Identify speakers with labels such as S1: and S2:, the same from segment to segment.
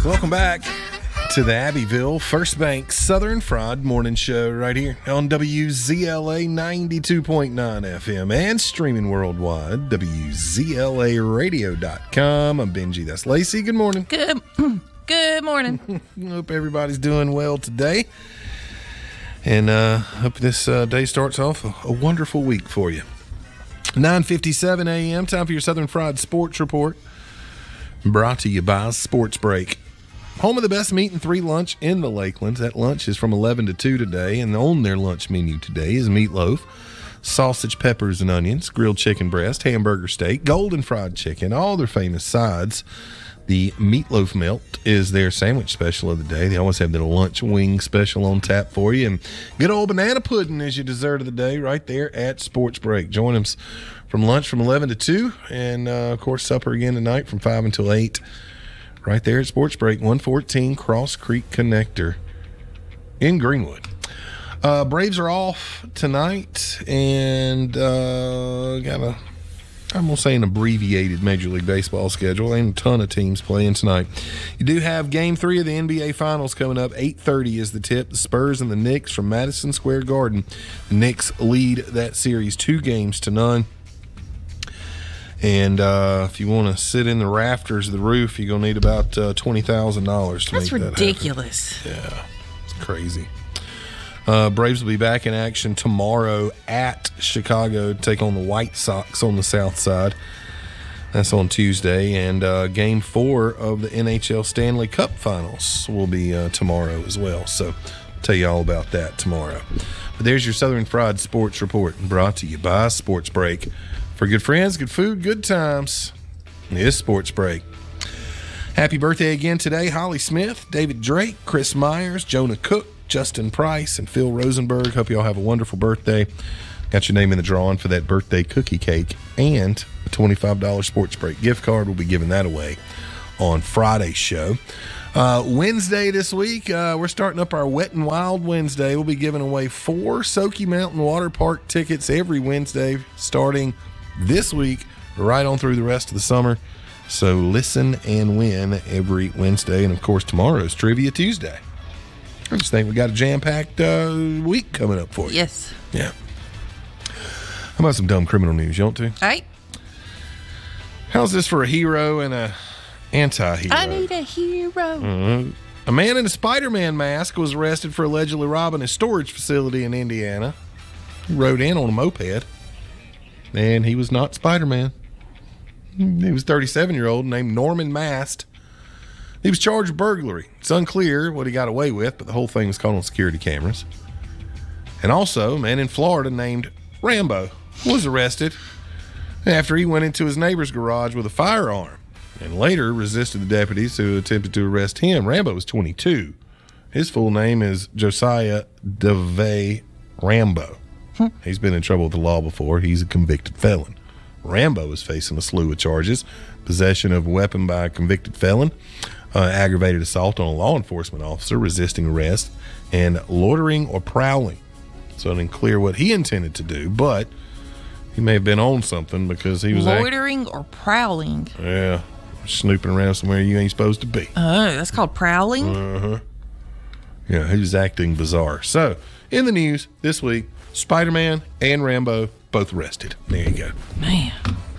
S1: Welcome back to the Abbeville First Bank Southern Fried Morning Show right here on WZLA 92.9 FM and streaming worldwide, WZLAradio.com. I'm Benji. That's Lacey. Good morning.
S2: Good morning.
S1: Hope everybody's doing well today. And hope this day starts off a wonderful week for you. 9:57 a.m. Time for your Southern Fried Sports Report. Brought to you by Sports Break. Home of the best meat and 3 lunch in the Lakelands. That lunch is from 11 to 2 today, and on their lunch menu today is meatloaf, sausage, peppers, and onions, grilled chicken breast, hamburger steak, golden fried chicken, all their famous sides. The meatloaf melt is their sandwich special of the day. They always have their lunch wing special on tap for you. And good old banana pudding is your dessert of the day right there at Sports Break. Join them from lunch from 11 to 2, and, of course, supper again tonight from 5 until 8. Right there at Sports Break, 114 Cross Creek Connector in Greenwood. Braves are off tonight, and got I'm going to say an abbreviated Major League Baseball schedule. Ain't a ton of teams playing tonight. You do have Game 3 of the NBA Finals coming up. 8:30 is the tip. The Spurs and the Knicks from Madison Square Garden. The Knicks lead that series 2-0. And if you want to sit in the rafters of the roof, you're going to need about $20,000 to make that happen.
S2: That's ridiculous.
S1: Yeah, it's crazy. Braves will be back in action tomorrow at Chicago to take on the White Sox on the south side. That's on Tuesday. And Game 4 of the NHL Stanley Cup Finals will be tomorrow as well. So I'll tell you all about that tomorrow. But there's your Southern Fried Sports Report, brought to you by Sports Break. For good friends, good food, good times, it's Sports Break. Happy birthday again today, Holly Smith, David Drake, Chris Myers, Jonah Cook, Justin Price, and Phil Rosenberg. Hope you all have a wonderful birthday. Got your name in the drawing for that birthday cookie cake and a $25 Sports Break gift card. We'll be giving that away on Friday's show. Wednesday this week, we're starting up our Wet and Wild Wednesday. We'll be giving away 4 Soaky Mountain Water Park tickets every Wednesday starting this week right on through the rest of the summer. So listen and win every Wednesday. And, of course, tomorrow's Trivia Tuesday. I just think we got a jam-packed week coming up for you.
S2: Yes.
S1: Yeah. How about some dumb criminal news? You want to?
S2: All right.
S1: How's this for a hero and a anti-hero?
S2: I need a hero.
S1: A man in a Spider-Man mask was arrested for allegedly robbing a storage facility in Indiana. He rode in on a moped. And he was not Spider-Man. He was a 37-year-old named Norman Mast. He was charged with burglary. It's unclear what he got away with, but the whole thing was caught on security cameras. And also, a man in Florida named Rambo was arrested after he went into his neighbor's garage with a firearm and later resisted the deputies who attempted to arrest him. Rambo was 22. His full name is Josiah DeVay Rambo. He's been in trouble with the law before. He's a convicted felon. Rambo is facing a slew of charges: possession of a weapon by a convicted felon, aggravated assault on a law enforcement officer, resisting arrest, and loitering or prowling. So it didn't clear what he intended to do, but he may have been on something because he was
S2: loitering or prowling.
S1: Yeah, snooping around somewhere you ain't supposed to be.
S2: Oh, that's called prowling?
S1: Uh-huh. Yeah, he was acting bizarre. So, in the news this week, Spider-Man and Rambo both arrested. There you go.
S2: Man.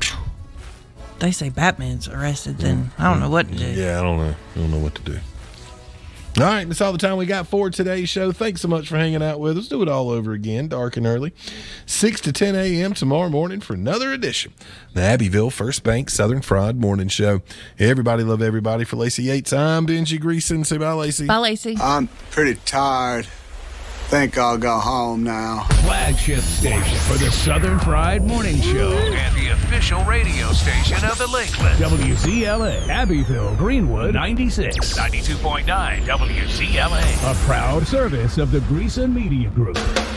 S2: They say Batman's arrested, then I don't know what to do.
S1: Yeah, I don't know. I don't know what to do. All right, that's all the time we got for today's show. Thanks so much for hanging out with us. Do it all over again, dark and early. 6 to 10 a.m. tomorrow morning for another edition. The Abbeville First Bank Southern Fried Morning Show. Everybody love everybody. For Lacey Yates, I'm Benji Greason. Say bye, Lacey.
S2: Bye, Lacey.
S3: I'm pretty tired. Think I'll go home now.
S4: Flagship station for the Southern Fried Morning Show.
S5: And the official radio station of the Lakeland.
S4: WZLA, Abbeville, Greenwood, 96.
S5: 92.9 WZLA.
S4: A proud service of the Greason Media Group.